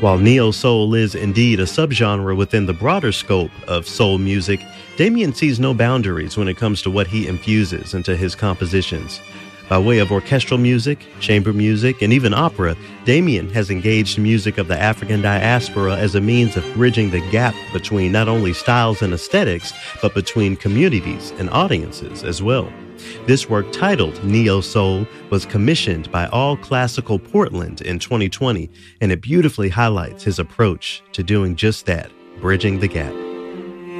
While neo soul is indeed a subgenre within the broader scope of soul music, Damien sees no boundaries when it comes to what he infuses into his compositions. By way of orchestral music, chamber music, and even opera, Damien has engaged music of the African diaspora as a means of bridging the gap between not only styles and aesthetics, but between communities and audiences as well. This work, titled Neo Soul, was commissioned by All Classical Portland in 2020, and it beautifully highlights his approach to doing just that, bridging the gap.